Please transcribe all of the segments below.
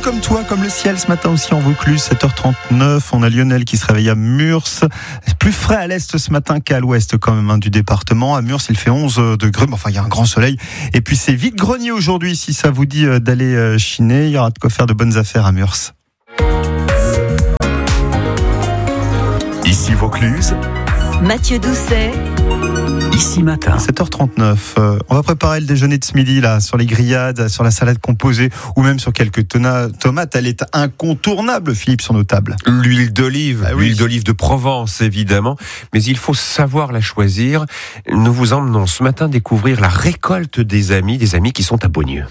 comme toi, comme le ciel ce matin aussi en Vaucluse, 7h39. On a Lionel qui se réveille à Murs. Plus frais à l'est ce matin qu'à l'ouest quand même du département. À Murs, il fait 11 degrés. Enfin, il y a un grand soleil. Et puis c'est vide-grenier aujourd'hui. Si ça vous dit d'aller chiner, il y aura de quoi faire de bonnes affaires à Murs. Ici Vaucluse, Mathieu Doucet. Ici Matin. 7h39. On va préparer le déjeuner de ce midi là, sur les grillades, sur la salade composée ou même sur quelques tomates. Elle est incontournable, Philippe, sur nos tables. L'huile d'olive, Ah oui. l'huile d'olive de Provence évidemment, mais il faut savoir la choisir. Nous vous emmenons ce matin découvrir la récolte des amis qui sont à Beaunieu.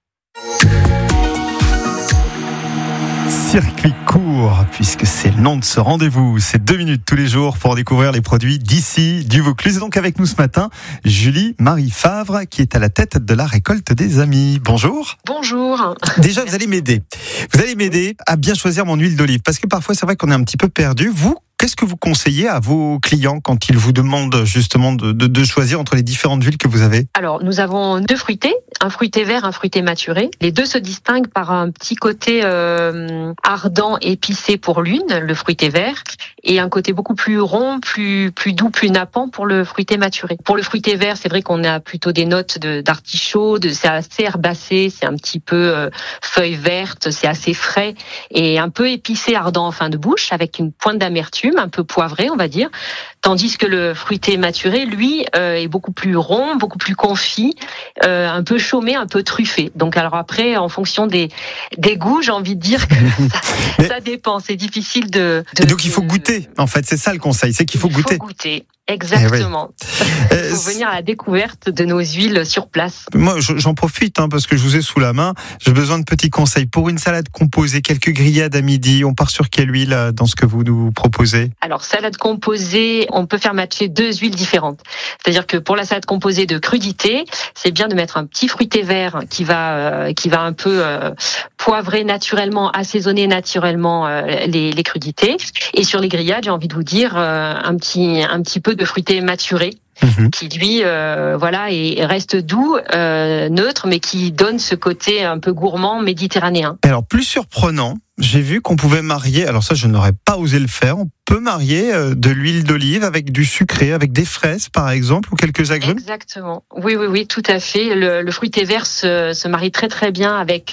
Circuit court, puisque c'est le nom de ce rendez-vous. C'est 2 minutes tous les jours pour découvrir les produits d'ici, du Vaucluse. Et donc avec nous ce matin, Julie-Marie Favre, qui est à la tête de la récolte des amis. Bonjour. Bonjour. Déjà, vous allez m'aider. Vous allez m'aider à bien choisir mon huile d'olive, parce que parfois c'est vrai qu'on est un petit peu perdu. Vous, qu'est-ce que vous conseillez à vos clients quand ils vous demandent justement de choisir entre les différentes huiles que vous avez? Alors, nous avons 2 fruités, un fruité vert, un fruité maturé. Les 2 se distinguent par un petit côté ardent, épicé pour l'une, le fruité vert, et un côté beaucoup plus rond, plus doux, plus nappant pour le fruité maturé. Pour le fruité vert, c'est vrai qu'on a plutôt des notes d'artichaut, c'est assez herbacé, c'est un petit peu feuilles vertes, c'est assez frais et un peu épicé, ardent en fin de bouche, avec une pointe d'amertume, un peu poivré, on va dire. Tandis que le fruité maturé, lui, est beaucoup plus rond, beaucoup plus confit, un peu chaumé, un peu truffé. Donc alors après, en fonction des goûts, j'ai envie de dire que ça dépend. C'est difficile de donc il faut goûter. En fait, c'est ça le conseil, c'est qu'il faut goûter. Il faut goûter. Exactement. Il faut venir à la découverte de nos huiles sur place. Moi, j'en profite parce que je vous ai sous la main. J'ai besoin de petits conseils. Pour une salade composée, quelques grillades à midi, on part sur quelle huile dans ce que vous nous proposez? Alors, salade composée, on peut faire matcher 2 huiles différentes. C'est-à-dire que pour la salade composée de crudité, c'est bien de mettre un petit fruité vert qui va un peu poivrer naturellement, assaisonner naturellement les crudités. Et sur les grillades, j'ai envie de vous dire un petit peu de fruité maturé. Qui lui et reste doux, neutre, mais qui donne ce côté un peu gourmand méditerranéen. Alors plus surprenant, j'ai vu qu'on pouvait marier, alors ça je n'aurais pas osé le faire, on peut marier de l'huile d'olive avec du sucré, avec des fraises par exemple, ou quelques agrumes. Exactement, oui, tout à fait. Le fruité vert se marie très très bien avec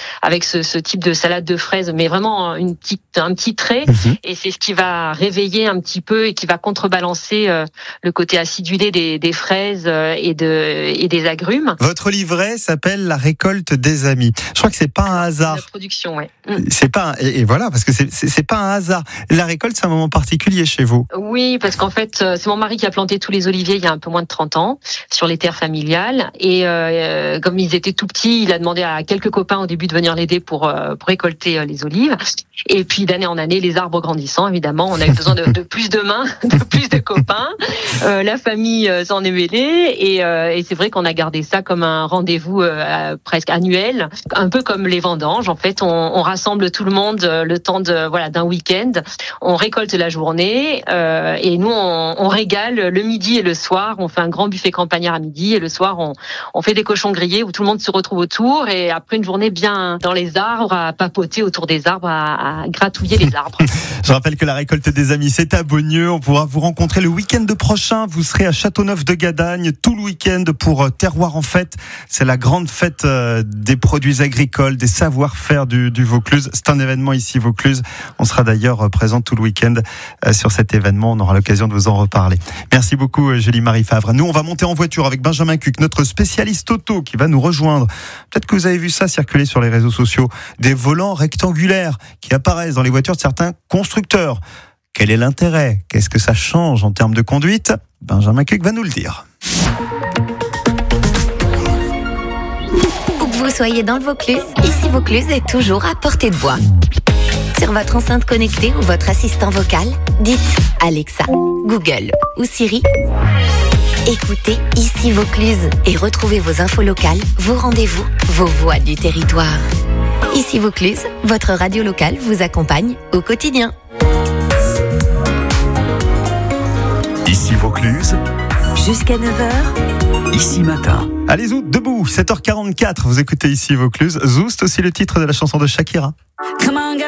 ce type de salade de fraises, mais vraiment un petit trait, et c'est ce qui va réveiller un petit peu et qui va contrebalancer le côté acidulé des fraises et des agrumes. Votre livret s'appelle La récolte des amis. Je crois que c'est pas un hasard. La production, ouais. C'est pas et voilà, parce que c'est pas un hasard. La récolte, c'est un moment particulier chez vous. Oui, parce qu'en fait, c'est mon mari qui a planté tous les oliviers il y a un peu moins de 30 ans sur les terres familiales, et comme ils étaient tout petits, il a demandé à quelques copains au début de venir l'aider pour récolter les olives. Et puis d'année en année, les arbres grandissant, évidemment, on a eu besoin de plus de mains, de plus de copains. La famille s'en est mêlée, et c'est vrai qu'on a gardé ça comme un rendez-vous presque annuel, un peu comme les vendanges. En fait, on rassemble tout le monde le temps d'un week-end. On récolte la journée, et nous on régale le midi et le soir. On fait un grand buffet campagnard à midi, et le soir on fait des cochons grillés où tout le monde se retrouve autour, et après une journée bien dans les arbres, à papoter autour des arbres, à gratouiller les arbres. Je rappelle que la récolte des amis, c'est à Beaunieu. On pourra vous rencontrer le week-end prochain. Vous serez à Châteauneuf-de-Gadagne tout le week-end pour Terroir en fête. C'est la grande fête des produits agricoles, des savoir-faire du Vaucluse. C'est un événement ici Vaucluse. On sera d'ailleurs présent tout le week-end sur cet événement. On aura l'occasion de vous en reparler. Merci beaucoup Julie-Marie Favre. Nous, on va monter en voiture avec Benjamin Cuc, notre spécialiste auto, qui va nous rejoindre. Peut-être que vous avez vu ça circuler sur les réseaux sociaux. Des volants rectangulaires qui apparaissent dans les voitures de certains constructeurs. Quel est l'intérêt? Qu'est-ce que ça change en termes de conduite? Benjamin Cuc va nous le dire. Où que vous soyez dans le Vaucluse, ici Vaucluse est toujours à portée de voix. Sur votre enceinte connectée ou votre assistant vocal, dites Alexa, Google ou Siri. Écoutez Ici Vaucluse et retrouvez vos infos locales, vos rendez-vous, vos voix du territoire. Ici Vaucluse, votre radio locale vous accompagne au quotidien. Ici Vaucluse, Jusqu'à 9h, Ici Matin. Allez Zoust, debout, 7h44, vous écoutez ici Vaucluse. Zoust, aussi le titre de la chanson de Shakira.